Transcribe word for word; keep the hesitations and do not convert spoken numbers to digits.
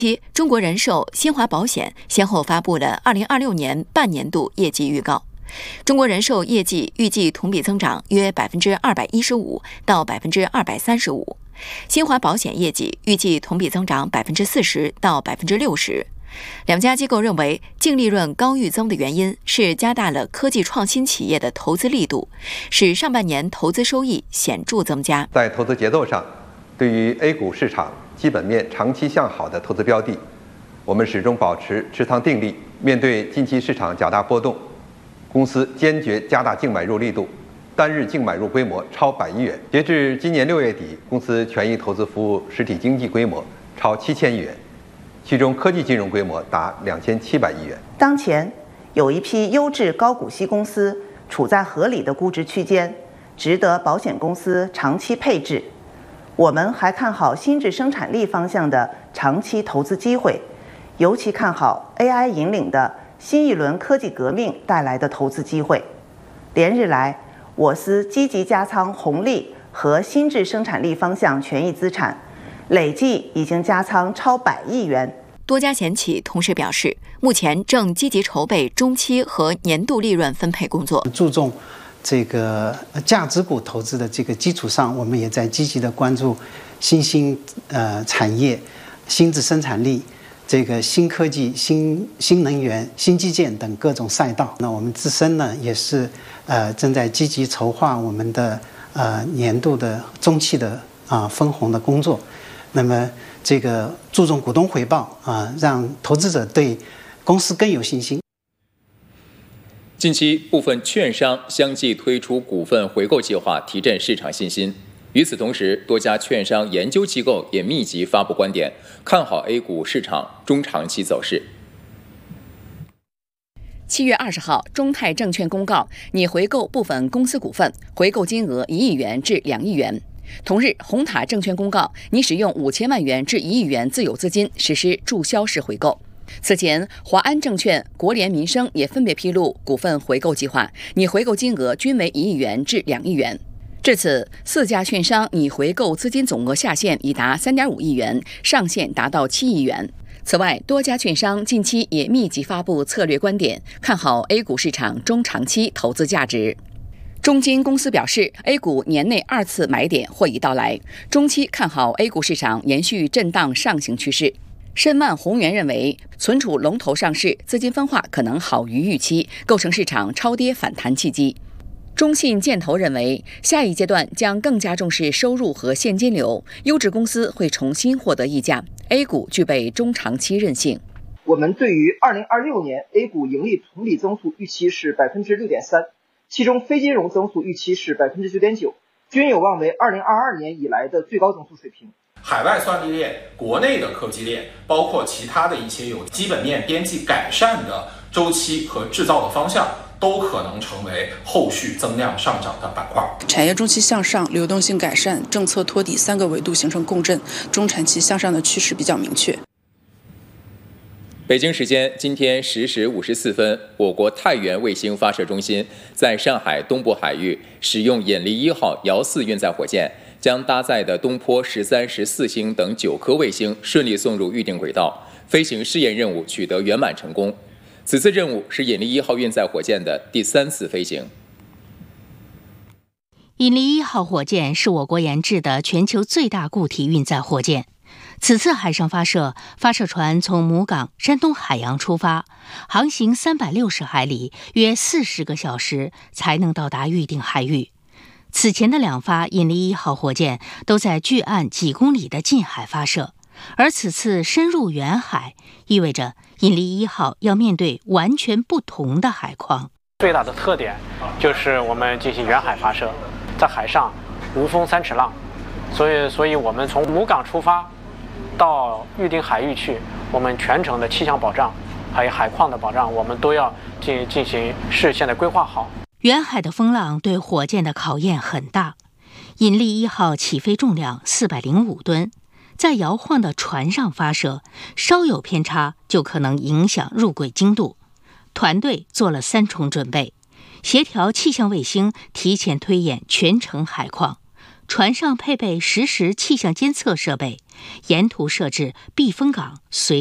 即中国人寿、新华保险先后发布了二零二六年半年度业绩预告。中国人寿业绩预计同比增长约百分之二百一十五到百分之二百三十五，新华保险业绩预计同比增长百分之四十到百分之六十。两家机构认为，净利润高预增的原因是加大了科技创新企业的投资力度，使上半年投资收益显著增加。 在投资节奏上，对于 A 股市场基本面长期向好的投资标的，我们始终保持持仓定力。面对近期市场较大波动，公司坚决加大净买入力度，单日净买入规模超百亿元。截至今年六月底，公司权益投资服务实体经济规模超七千亿元，其中科技金融规模达两千七百亿元。 当前有一批优质高股息公司处在合理的估值区间，值得保险公司长期配置。我们还看好新质生产力方向的长期投资机会，尤其看好 A I 引领的新一轮科技革命带来的投资机会。连日来，我司积极加仓红利和新质生产力方向权益资产，累计已经加仓超百亿元。 多家险企同时表示，目前正积极筹备中期和年度利润分配工作。 注重这个价值股投资的这个基础上，我们也在积极的关注新兴呃产业、新质生产力、这个新科技、新新能源、新基建等各种赛道。那我们自身呢，也是呃正在积极筹划我们的呃年度的中期的啊、呃、分红的工作。那么这个注重股东回报啊、呃，让投资者对公司更有信心。 近期，部分券商相继推出股份回购计划，提振市场信心。与此同时，多家券商研究机构也密集发布观点，看好 A 股市场中长期走势。 七月二十号，中泰证券公告拟回购部分公司股份，回购金额一亿元至两亿元。同日，红塔证券公告拟使用五千万元至一亿元自有资金实施注销式回购。此前，华安证券、国联民生也分别披露股份回购计划，拟回购金额均为一亿元至两亿元。至此，四家券商拟回购资金总额下限已达三点五亿元，上限达到七亿元。此外，多家券商近期也密集发布策略观点，看好 A 股市场中长期投资价值。中金公司表示 ，A 股年内二次买点或已到来，中期看好 A 股市场延续震荡上行趋势。申万宏源认为，存储龙头上市，资金分化可能好于预期，构成市场超跌反弹契机。中信建投认为，下一阶段将更加重视收入和现金流，优质公司会重新获得溢价 ，A 股具备中长期韧性。 我们对于二零二六年 A 股盈利同比增速预期是百分之六点三，其中非金融增速预期是百分之九点九，均有望为二零二二年以来的最高增速水平。 海外算力链、国内的科技链，包括其他的一些有基本面边际改善的周期和制造的方向，都可能成为后续增量上涨的板块。 产业中期向上、流动性改善、政策托底三个维度形成共振，中长期向上的趋势比较明确。 北京时间今天十时五十四分，我国太原卫星发射中心在上海东部海域使用引力一号遥四运载火箭，将搭载的东坡十三、十四星等九颗卫星顺利送入预定轨道，飞行试验任务取得圆满成功。此次任务是引力一号运载火箭的第三次飞行。 引力一号火箭是我国研制的全球最大固体运载火箭。此次海上发射，发射船从母港山东海洋出发，航行三百六十海里，约四十个小时才能到达预定海域。此前的两发引力一号火箭都在距岸几公里的近海发射，而此次深入远海，意味着引力一号要面对完全不同的海况。 最大的特点就是我们进行远海发射，在海上无风三尺浪，所以，所以我们从母港出发到预定海域去，我们全程的气象保障还有海况的保障，我们都要进进行事先的规划好。 远海的风浪对火箭的考验很大。引力一号起飞重量四百零五吨，在摇晃的船上发射，稍有偏差就可能影响入轨精度。团队做了三重准备，协调气象卫星提前推演全程海况， 船上配备实时气象监测设备，沿途设置避风港、随